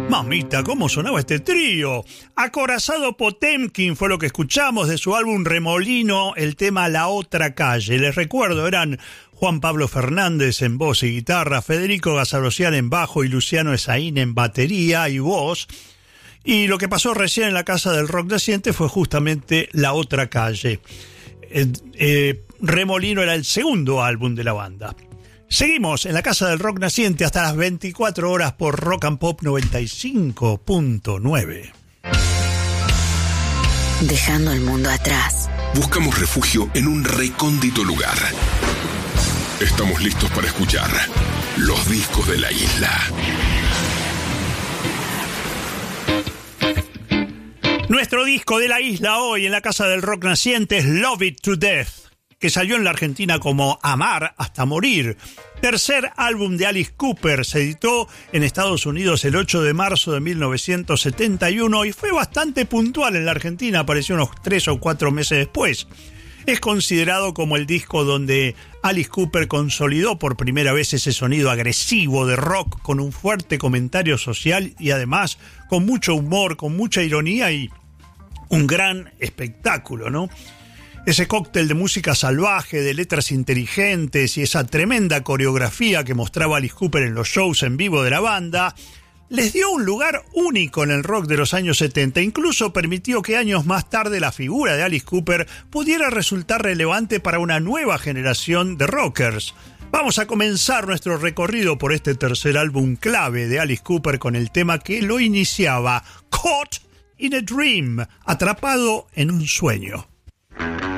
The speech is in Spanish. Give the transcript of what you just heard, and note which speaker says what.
Speaker 1: Mamita, ¿cómo sonaba este trío? Acorazado Potemkin fue lo que escuchamos de su álbum Remolino, el tema La Otra Calle. Les recuerdo, eran Juan Pablo Fernández en voz y guitarra, Federico Gazzarosian en bajo y Luciano Esaín en batería y voz. Y lo que pasó recién en la Casa del Rock Naciente fue justamente La Otra Calle. Remolino era el segundo álbum de la banda. Seguimos en la Casa del Rock Naciente hasta las 24 horas por Rock and Pop 95.9.
Speaker 2: Dejando el mundo atrás.
Speaker 3: Buscamos refugio en un recóndito lugar. Estamos listos para escuchar los discos de la isla.
Speaker 1: Nuestro disco de la isla hoy en la Casa del Rock Naciente es Love It to Death, que salió en la Argentina como Amar hasta morir. Tercer álbum de Alice Cooper, se editó en Estados Unidos el 8 de marzo de 1971 y fue bastante puntual en la Argentina, apareció unos 3 o 4 meses después. Es considerado como el disco donde Alice Cooper consolidó por primera vez ese sonido agresivo de rock con un fuerte comentario social y además con mucho humor, con mucha ironía y un gran espectáculo, ¿no? Ese cóctel de música salvaje, de letras inteligentes y esa tremenda coreografía que mostraba Alice Cooper en los shows en vivo de la banda, les dio un lugar único en el rock de los años 70. Incluso permitió que años más tarde la figura de Alice Cooper pudiera resultar relevante para una nueva generación de rockers. Vamos a comenzar nuestro recorrido por este tercer álbum clave de Alice Cooper con el tema que lo iniciaba, Caught in a Dream, atrapado en un sueño.